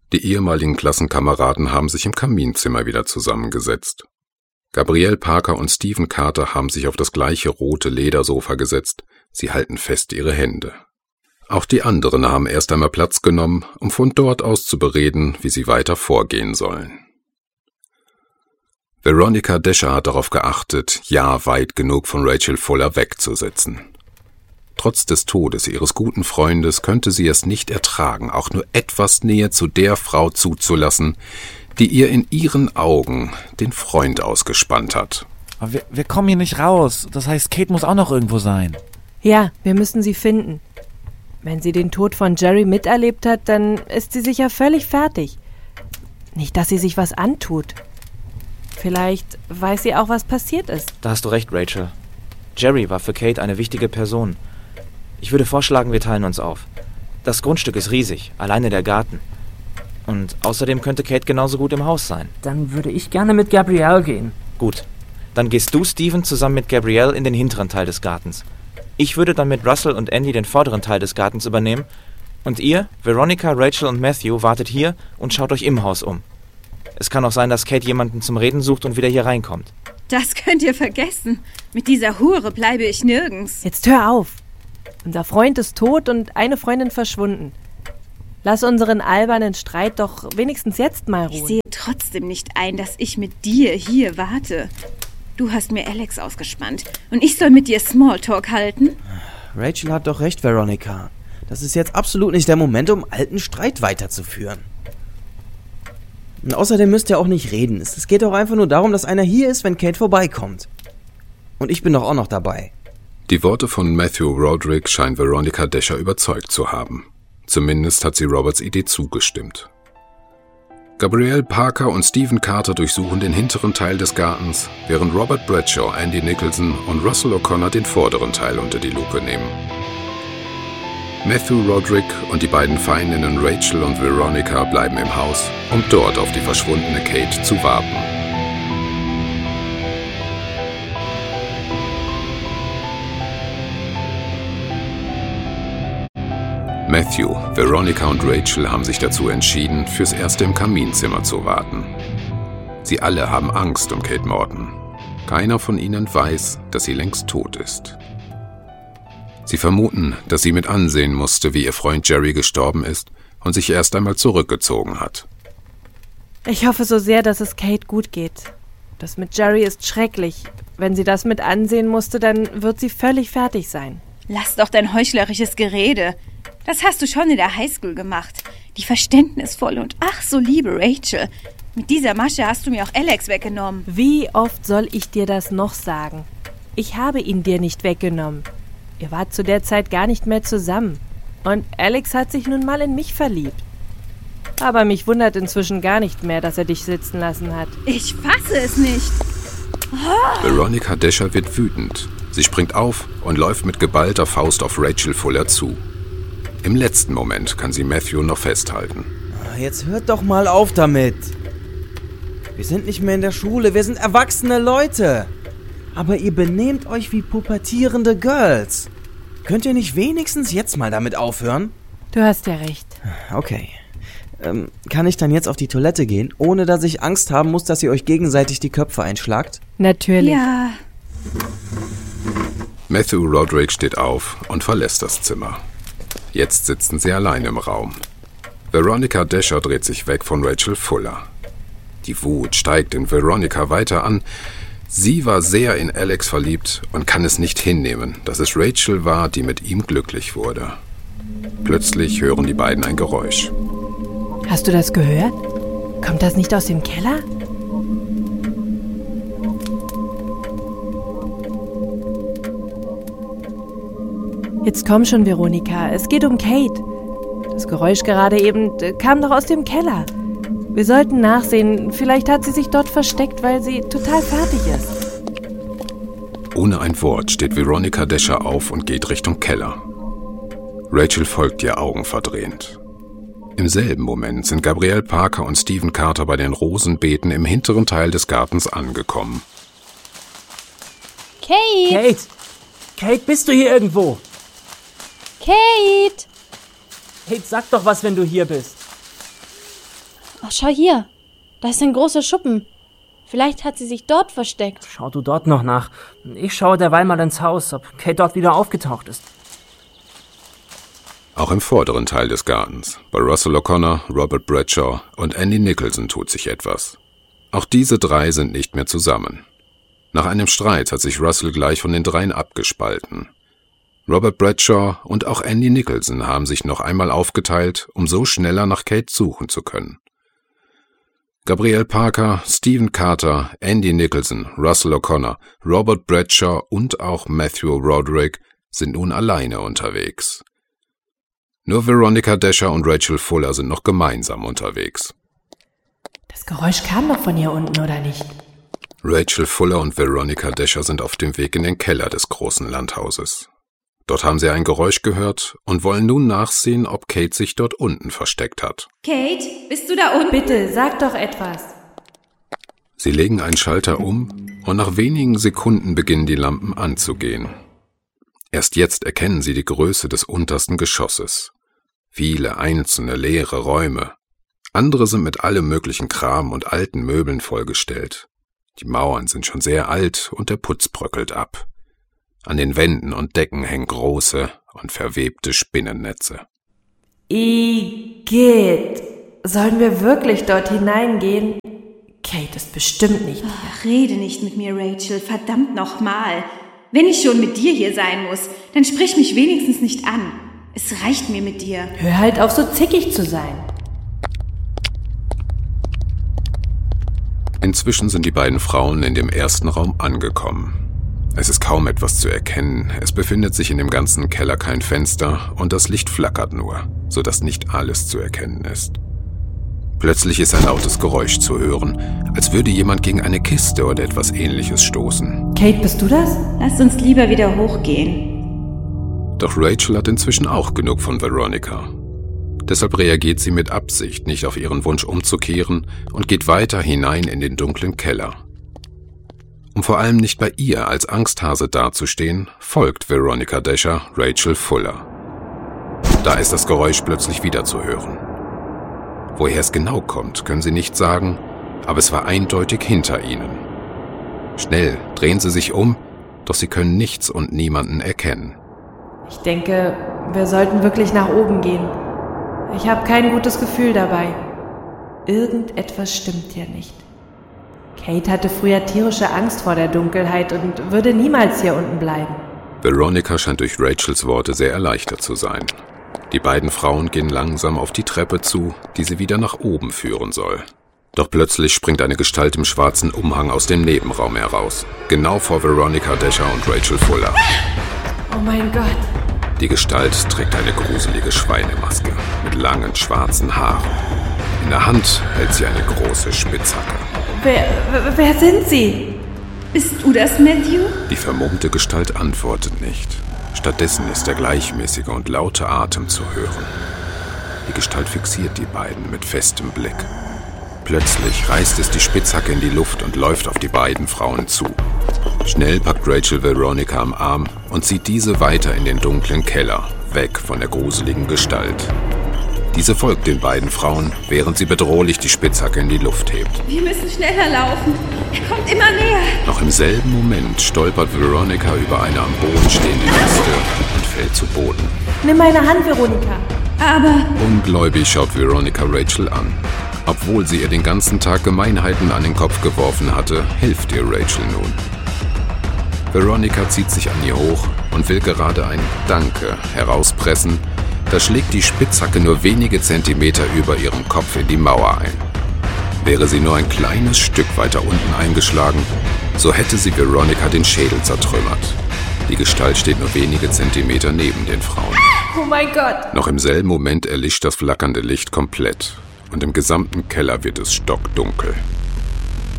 Die ehemaligen Klassenkameraden haben sich im Kaminzimmer wieder zusammengesetzt. Gabrielle Parker und Stephen Carter haben sich auf das gleiche rote Ledersofa gesetzt. Sie halten fest ihre Hände. Auch die anderen haben erst einmal Platz genommen, um von dort aus zu bereden, wie sie weiter vorgehen sollen. Veronica Descher hat darauf geachtet, ja weit genug von Rachel Fuller wegzusitzen. Trotz des Todes ihres guten Freundes könnte sie es nicht ertragen, auch nur etwas Nähe zu der Frau zuzulassen, die ihr in ihren Augen den Freund ausgespannt hat. Aber wir kommen hier nicht raus. Das heißt, Kate muss auch noch irgendwo sein. Ja, wir müssen sie finden. Wenn sie den Tod von Jerry miterlebt hat, dann ist sie sicher völlig fertig. Nicht, dass sie sich was antut. Vielleicht weiß sie auch, was passiert ist. Da hast du recht, Rachel. Jerry war für Kate eine wichtige Person. Ich würde vorschlagen, wir teilen uns auf. Das Grundstück ist riesig, alleine der Garten. Und außerdem könnte Kate genauso gut im Haus sein. Dann würde ich gerne mit Gabrielle gehen. Gut. Dann gehst du, Stephen, zusammen mit Gabrielle in den hinteren Teil des Gartens. Ich würde dann mit Russell und Andy den vorderen Teil des Gartens übernehmen. Und ihr, Veronica, Rachel und Matthew, wartet hier und schaut euch im Haus um. Es kann auch sein, dass Kate jemanden zum Reden sucht und wieder hier reinkommt. Das könnt ihr vergessen. Mit dieser Hure bleibe ich nirgends. Jetzt hör auf. Unser Freund ist tot und eine Freundin verschwunden. Lass unseren albernen Streit doch wenigstens jetzt mal ruhen. Ich sehe trotzdem nicht ein, dass ich mit dir hier warte. Du hast mir Alex ausgespannt und ich soll mit dir Smalltalk halten? Rachel hat doch recht, Veronica. Das ist jetzt absolut nicht der Moment, um alten Streit weiterzuführen. Und außerdem müsst ihr auch nicht reden. Es geht doch einfach nur darum, dass einer hier ist, wenn Kate vorbeikommt. Und ich bin doch auch noch dabei. Die Worte von Matthew Roderick scheinen Veronica Descher überzeugt zu haben. Zumindest hat sie Roberts Idee zugestimmt. Gabrielle Parker und Stephen Carter durchsuchen den hinteren Teil des Gartens, während Robert Bradshaw, Andy Nicholson und Russell O'Connor den vorderen Teil unter die Lupe nehmen. Matthew Roderick und die beiden Feindinnen Rachel und Veronica bleiben im Haus, um dort auf die verschwundene Kate zu warten. Matthew, Veronica und Rachel haben sich dazu entschieden, fürs Erste im Kaminzimmer zu warten. Sie alle haben Angst um Kate Morton. Keiner von ihnen weiß, dass sie längst tot ist. Sie vermuten, dass sie mit ansehen musste, wie ihr Freund Jerry gestorben ist und sich erst einmal zurückgezogen hat. Ich hoffe so sehr, dass es Kate gut geht. Das mit Jerry ist schrecklich. Wenn sie das mit ansehen musste, dann wird sie völlig fertig sein. Lass doch dein heuchlerisches Gerede. Das hast du schon in der Highschool gemacht. Die verständnisvolle und ach so liebe Rachel. Mit dieser Masche hast du mir auch Alex weggenommen. Wie oft soll ich dir das noch sagen? Ich habe ihn dir nicht weggenommen. Ihr wart zu der Zeit gar nicht mehr zusammen. Und Alex hat sich nun mal in mich verliebt. Aber mich wundert inzwischen gar nicht mehr, dass er dich sitzen lassen hat. Ich fasse es nicht. Oh. Veronica Descher wird wütend. Sie springt auf und läuft mit geballter Faust auf Rachel Fuller zu. Im letzten Moment kann sie Matthew noch festhalten. Jetzt hört doch mal auf damit. Wir sind nicht mehr in der Schule, wir sind erwachsene Leute. Aber ihr benehmt euch wie pubertierende Girls. Könnt ihr nicht wenigstens jetzt mal damit aufhören? Du hast ja recht. Okay. Kann ich dann jetzt auf die Toilette gehen, ohne dass ich Angst haben muss, dass ihr euch gegenseitig die Köpfe einschlagt? Natürlich. Ja. Matthew Roderick steht auf und verlässt das Zimmer. Jetzt sitzen sie allein im Raum. Veronica Descher dreht sich weg von Rachel Fuller. Die Wut steigt in Veronica weiter an. Sie war sehr in Alex verliebt und kann es nicht hinnehmen, dass es Rachel war, die mit ihm glücklich wurde. Plötzlich hören die beiden ein Geräusch. Hast du das gehört? Kommt das nicht aus dem Keller? Jetzt komm schon, Veronica. Es geht um Kate. Das Geräusch gerade eben kam doch aus dem Keller. Wir sollten nachsehen. Vielleicht hat sie sich dort versteckt, weil sie total fertig ist. Ohne ein Wort steht Veronica Descher auf und geht Richtung Keller. Rachel folgt ihr augenverdrehend. Im selben Moment sind Gabrielle Parker und Stephen Carter bei den Rosenbeeten im hinteren Teil des Gartens angekommen. Kate! Kate, bist du hier irgendwo? Kate! Kate, sag doch was, wenn du hier bist. Oh, schau hier. Da ist ein großer Schuppen. Vielleicht hat sie sich dort versteckt. Schau du dort noch nach. Ich schaue derweil mal ins Haus, ob Kate dort wieder aufgetaucht ist. Auch im vorderen Teil des Gartens, bei Russell O'Connor, Robert Bradshaw und Andy Nicholson tut sich etwas. Auch diese drei sind nicht mehr zusammen. Nach einem Streit hat sich Russell gleich von den dreien abgespalten. Robert Bradshaw und auch Andy Nicholson haben sich noch einmal aufgeteilt, um so schneller nach Kate suchen zu können. Gabrielle Parker, Stephen Carter, Andy Nicholson, Russell O'Connor, Robert Bradshaw und auch Matthew Roderick sind nun alleine unterwegs. Nur Veronica Dasher und Rachel Fuller sind noch gemeinsam unterwegs. Das Geräusch kam doch von hier unten, oder nicht? Rachel Fuller und Veronica Dasher sind auf dem Weg in den Keller des großen Landhauses. Dort haben sie ein Geräusch gehört und wollen nun nachsehen, ob Kate sich dort unten versteckt hat. Kate, bist du da unten? Bitte, sag doch etwas. Sie legen einen Schalter um und nach wenigen Sekunden beginnen die Lampen anzugehen. Erst jetzt erkennen sie die Größe des untersten Geschosses. Viele einzelne leere Räume. Andere sind mit allem möglichen Kram und alten Möbeln vollgestellt. Die Mauern sind schon sehr alt und der Putz bröckelt ab. An den Wänden und Decken hängen große und verwebte Spinnennetze. Igitt, sollen wir wirklich dort hineingehen? Kate ist bestimmt nicht hier. Ach, rede nicht mit mir, Rachel, verdammt nochmal. Wenn ich schon mit dir hier sein muss, dann sprich mich wenigstens nicht an. Es reicht mir mit dir. Hör halt auf, so zickig zu sein. Inzwischen sind die beiden Frauen in dem ersten Raum angekommen. Es ist kaum etwas zu erkennen, es befindet sich in dem ganzen Keller kein Fenster und das Licht flackert nur, sodass nicht alles zu erkennen ist. Plötzlich ist ein lautes Geräusch zu hören, als würde jemand gegen eine Kiste oder etwas Ähnliches stoßen. Kate, bist du das? Lass uns lieber wieder hochgehen. Doch Rachel hat inzwischen auch genug von Veronica. Deshalb reagiert sie mit Absicht nicht auf ihren Wunsch umzukehren und geht weiter hinein in den dunklen Keller. Um vor allem nicht bei ihr als Angsthase dazustehen, folgt Veronica Dasher Rachel Fuller. Da ist das Geräusch plötzlich wieder zu hören. Woher es genau kommt, können sie nicht sagen, aber es war eindeutig hinter ihnen. Schnell drehen sie sich um, doch sie können nichts und niemanden erkennen. Ich denke, wir sollten wirklich nach oben gehen. Ich habe kein gutes Gefühl dabei. Irgendetwas stimmt hier nicht. Kate hatte früher tierische Angst vor der Dunkelheit und würde niemals hier unten bleiben. Veronica scheint durch Rachels Worte sehr erleichtert zu sein. Die beiden Frauen gehen langsam auf die Treppe zu, die sie wieder nach oben führen soll. Doch plötzlich springt eine Gestalt im schwarzen Umhang aus dem Nebenraum heraus. Genau vor Veronica Dasher und Rachel Fuller. Oh mein Gott. Die Gestalt trägt eine gruselige Schweinemaske mit langen schwarzen Haaren. In der Hand hält sie eine große Spitzhacke. Wer sind Sie? Bist du das, Matthew? Die vermummte Gestalt antwortet nicht. Stattdessen ist der gleichmäßige und laute Atem zu hören. Die Gestalt fixiert die beiden mit festem Blick. Plötzlich reißt es die Spitzhacke in die Luft und läuft auf die beiden Frauen zu. Schnell packt Rachel Veronica am Arm und zieht diese weiter in den dunklen Keller, weg von der gruseligen Gestalt. Diese folgt den beiden Frauen, während sie bedrohlich die Spitzhacke in die Luft hebt. Wir müssen schneller laufen. Er kommt immer näher. Noch im selben Moment stolpert Veronica über eine am Boden stehende Kiste und fällt zu Boden. Nimm meine Hand, Veronica. Aber... Ungläubig schaut Veronica Rachel an. Obwohl sie ihr den ganzen Tag Gemeinheiten an den Kopf geworfen hatte, hilft ihr Rachel nun. Veronica zieht sich an ihr hoch und will gerade ein Danke herauspressen, da schlägt die Spitzhacke nur wenige Zentimeter über ihrem Kopf in die Mauer ein. Wäre sie nur ein kleines Stück weiter unten eingeschlagen, so hätte sie Veronica den Schädel zertrümmert. Die Gestalt steht nur wenige Zentimeter neben den Frauen. Oh mein Gott! Noch im selben Moment erlischt das flackernde Licht komplett und im gesamten Keller wird es stockdunkel.